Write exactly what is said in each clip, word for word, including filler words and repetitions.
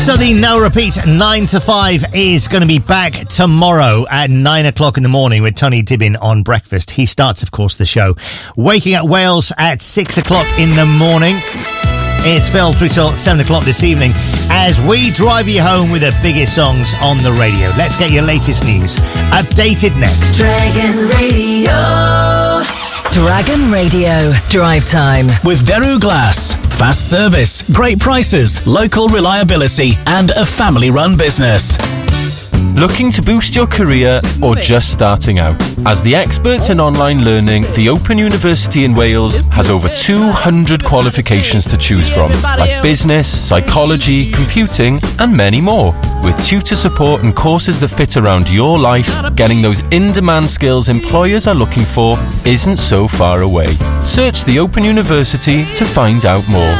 So the No Repeat nine to five is going to be back tomorrow at nine o'clock in the morning with Tony Dibbin on breakfast. He starts, of course, the show Waking Up Wales at six o'clock in the morning. It's Phil through till seven o'clock this evening as we drive you home with the biggest songs on the radio. Let's get your latest news. Updated next. Dragon Radio. Dragon Radio Drive Time with Daru Glass. Fast service, great prices, local reliability and a family-run business. Looking to boost your career or just starting out? As the experts in online learning, the Open University in Wales has over two hundred qualifications to choose from, like business, psychology, computing and many more. With tutor support and courses that fit around your life, getting those in-demand skills employers are looking for isn't so far away. Search the Open University to find out more.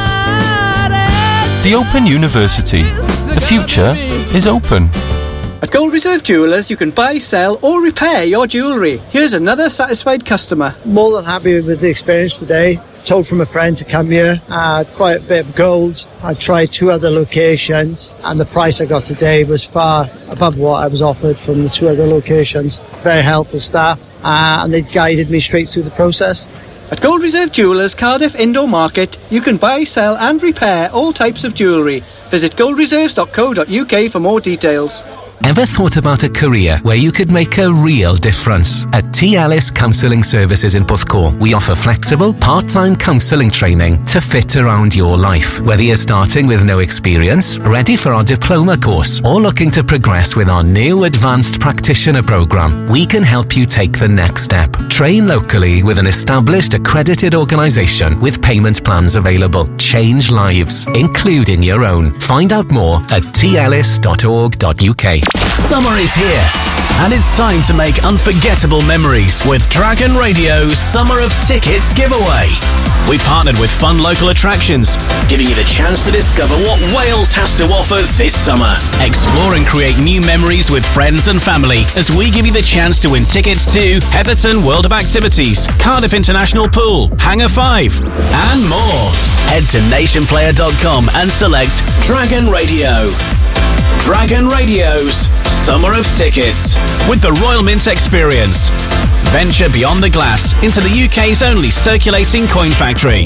The Open University. The future is open. At Gold Reserve Jewellers, you can buy, sell or repair your jewellery. Here's another satisfied customer. More than happy with the experience today. Told from a friend to come here. I had quite a bit of gold. I tried two other locations and the price I got today was far above what I was offered from the two other locations. Very helpful staff uh, and they guided me straight through the process. At Gold Reserve Jewellers Cardiff Indoor Market, you can buy, sell and repair all types of jewellery. Visit gold reserves dot co dot uk for more details. Ever thought about a career where you could make a real difference? At T. Ellis Counselling Services in Porthcawl, we offer flexible, part-time counselling training to fit around your life. Whether you're starting with no experience, ready for our diploma course, or looking to progress with our new Advanced Practitioner programme, we can help you take the next step. Train locally with an established accredited organisation with payment plans available. Change lives, including your own. Find out more at t ellis dot org dot u k. Summer is here, and it's time to make unforgettable memories with Dragon Radio's Summer of Tickets giveaway. We partnered with fun local attractions, giving you the chance to discover what Wales has to offer this summer. Explore and create new memories with friends and family as we give you the chance to win tickets to Heatherton World of Activities, Cardiff International Pool, Hangar five, and more. Head to nation player dot com and select Dragon Radio. Dragon Radio's Summer of Tickets with the Royal Mint Experience. Venture beyond the glass into the U K's only circulating coin factory.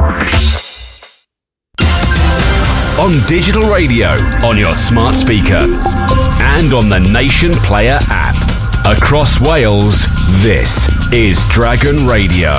On digital radio, on your smart speaker, and on the Nation Player app. Across Wales, this is Dragon Radio.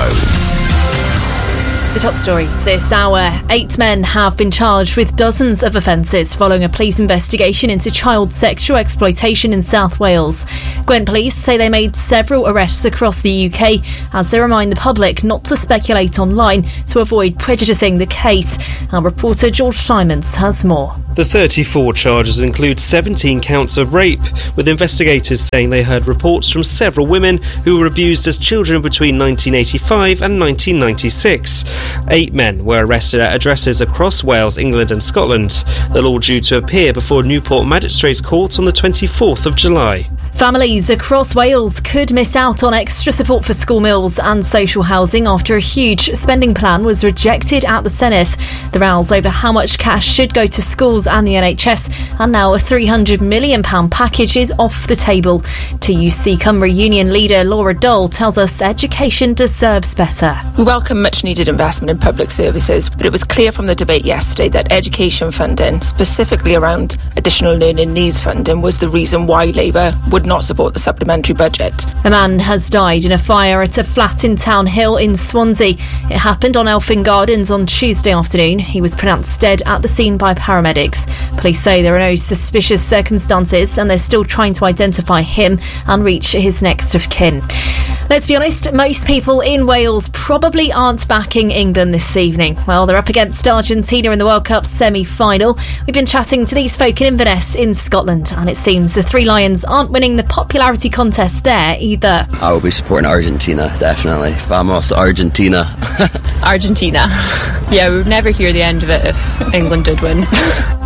The top stories this hour. Eight men have been charged with dozens of offences following a police investigation into child sexual exploitation in South Wales. Gwent Police say they made several arrests across the U K as they remind the public not to speculate online to avoid prejudicing the case. Our reporter George Simons has more. The thirty-four charges include seventeen counts of rape, with investigators saying they heard reports from several women who were abused as children between nineteen eighty-five and nineteen ninety-six. Eight men were arrested at addresses across Wales, England and Scotland. They're all due to appear before Newport Magistrates Court on the twenty-fourth of July. Families across Wales could miss out on extra support for school meals and social housing after a huge spending plan was rejected at the Senedd. The rows over how much cash should go to schools and the N H S, and now a three hundred million pounds package is off the table. T U C Cymru Union leader Laura Dole tells us education deserves better. We welcome much needed investment in public services, but it was clear from the debate yesterday that education funding, specifically around additional learning needs funding, was the reason why Labour would not support the supplementary budget. A man has died in a fire at a flat in Town Hill in Swansea. It happened on Elfin Gardens on Tuesday afternoon. He was pronounced dead at the scene by paramedics. Police say there are no suspicious circumstances and they're still trying to identify him and reach his next of kin. Let's be honest, most people in Wales probably aren't backing England this evening. Well, they're up against Argentina in the World Cup semi-final. We've been chatting to these folk in Inverness in Scotland, and it seems the Three Lions aren't winning the popularity contest there either. I will be supporting Argentina, definitely. Vamos, Argentina. Argentina. Yeah, we would never hear the end of it if England did win.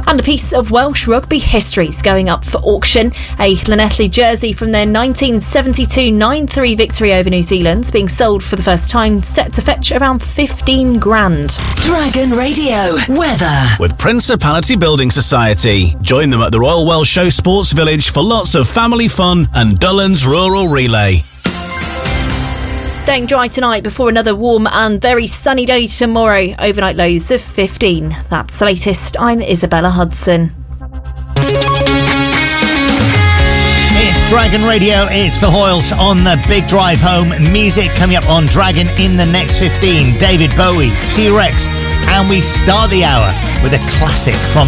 And a piece of Welsh rugby history is going up for auction. A Llanelli jersey from their nineteen seventy-two nine three victory over New Zealand being sold for the first time, set to fetch around fifteen grand. Dragon Radio weather. With Principality Building Society. Join them at the Royal Welsh Show Sports Village for lots of family fun and Dullan's Rural Relay. Staying dry tonight before another warm and very sunny day tomorrow. Overnight lows of fifteen. That's the latest. I'm Isabella Hudson. It's Dragon Radio. It's Phil Hoyles on the big drive home. Music coming up on Dragon in the next fifteen. David Bowie, T-Rex. And we start the hour with a classic from